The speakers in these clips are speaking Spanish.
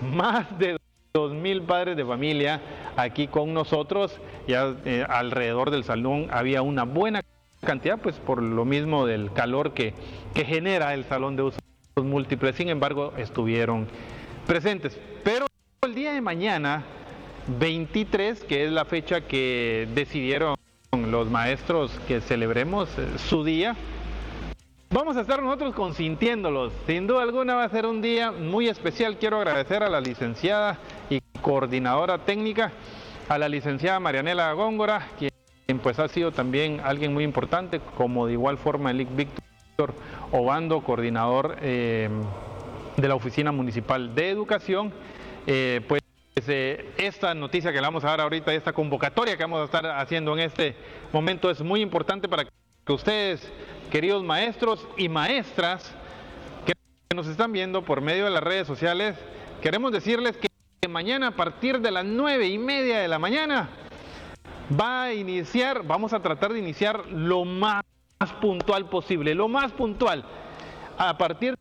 más de 2,000 padres de familia aquí con nosotros. Ya alrededor del salón había una buena cantidad, pues por lo mismo del calor que genera el salón de usos múltiples. Sin embargo, estuvieron presentes. Pero el día de mañana, 23, que es la fecha que decidieron los maestros que celebremos su día, vamos a estar nosotros consintiéndolos. Sin duda alguna va a ser un día muy especial. Quiero agradecer a la licenciada y coordinadora técnica, a la licenciada Marianela Góngora, quien pues ha sido también alguien muy importante, como de igual forma el Víctor Obando, coordinador de la Oficina Municipal de Educación. Esta noticia que le vamos a dar ahorita, esta convocatoria que vamos a estar haciendo en este momento es muy importante para que ustedes, queridos maestros y maestras que nos están viendo por medio de las redes sociales, queremos decirles que mañana a partir de las 9:30 de la mañana vamos a tratar de iniciar lo más puntual posible, lo más puntual. A partir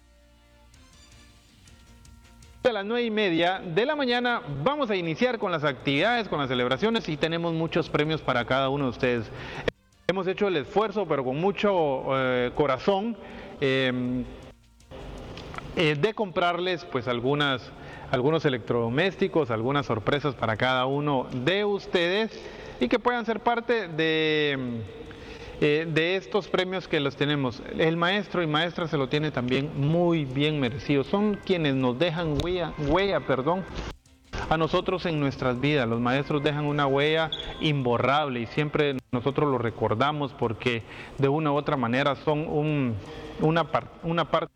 de las 9:30 de la mañana vamos a iniciar con las actividades, con las celebraciones, y tenemos muchos premios para cada uno de ustedes. Hemos hecho el esfuerzo, pero con mucho corazón, de comprarles pues algunos electrodomésticos, algunas sorpresas para cada uno de ustedes, y que puedan ser parte de estos premios que los tenemos. El maestro y maestra se lo tiene también muy bien merecido. Son quienes nos dejan huella, a nosotros en nuestras vidas. Los maestros dejan una huella imborrable y siempre nosotros lo recordamos, porque de una u otra manera son una parte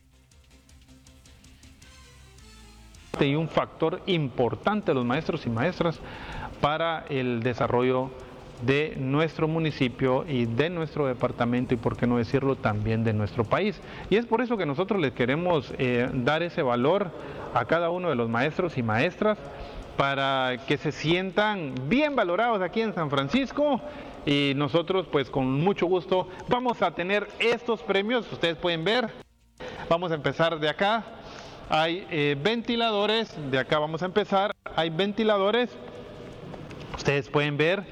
y un factor importante, los maestros y maestras, para el desarrollo de nuestro municipio y de nuestro departamento, y por qué no decirlo también de nuestro país. Y es por eso que nosotros les queremos dar ese valor a cada uno de los maestros y maestras, para que se sientan bien valorados aquí en San Francisco. Y nosotros pues con mucho gusto vamos a tener estos premios. Ustedes pueden ver, vamos a empezar de acá. Hay ventiladores, de acá vamos a empezar, hay ventiladores, ustedes pueden ver.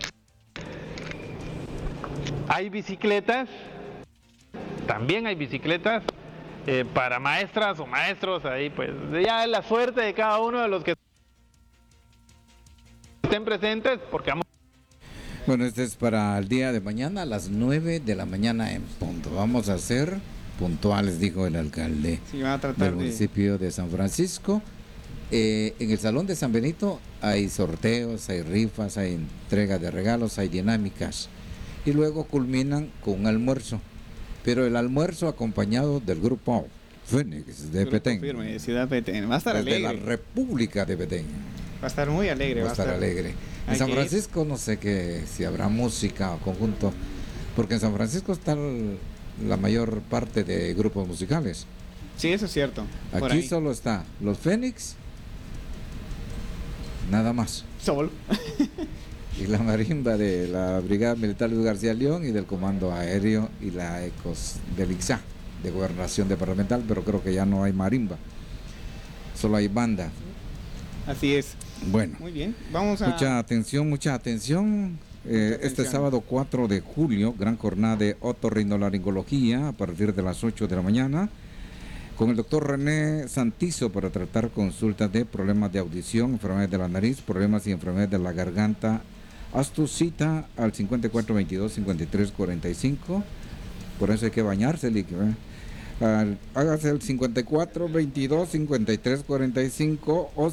Hay bicicletas, también hay bicicletas para maestras o maestros. Ahí pues ya es la suerte de cada uno de los que estén presentes, porque vamos. Bueno, este es para el día de mañana a las 9 de la mañana en punto. Vamos a ser puntuales, dijo el alcalde del municipio de San Francisco. En el Salón de San Benito hay sorteos, hay rifas, hay entrega de regalos, hay dinámicas. Y luego culminan con un almuerzo, pero el almuerzo acompañado del grupo Fénix de Petén. Firme, Ciudad Petén. Va a estar desde alegre. la República de Petén. Va a estar muy alegre. Va a estar alegre. En San Francisco no sé si habrá música o conjunto, porque en San Francisco está la mayor parte de grupos musicales. Sí, eso es cierto. Aquí solo está los Fénix, nada más. Solo. Y la marimba de la Brigada Militar Luis García León y del Comando Aéreo y la ECOS del ICSA de Gobernación Departamental, pero creo que ya no hay marimba, solo hay banda. Así es. Bueno, muy bien. Vamos a... Mucha atención. Este sábado 4 de julio, gran jornada de otorrinolaringología a partir de las 8 de la mañana, con el doctor René Santizo, para tratar consultas de problemas de audición, enfermedades de la nariz, problemas y enfermedades de la garganta. Haz tu cita al 5422-5345. Por eso hay que bañarse, líquido. Hágase el 5422-5345 o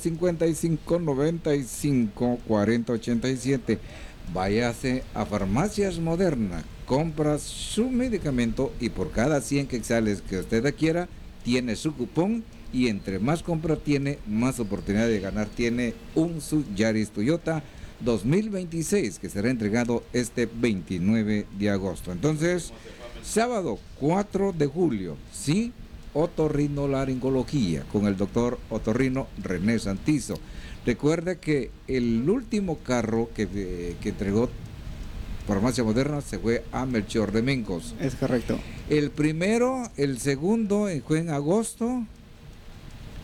5595-4087. Váyase a Farmacias Moderna, compra su medicamento y por cada 100 quetzales que usted adquiera, tiene su cupón, y entre más compra tiene, más oportunidad de ganar tiene un Yaris Toyota 2026, que será entregado este 29 de agosto. Entonces, sábado 4 de julio, sí, otorrinolaringología con el doctor otorrino René Santizo. Recuerde que el último carro que entregó Farmacia Moderna se fue a Melchor de Mencos. Es correcto. El primero, el segundo fue en agosto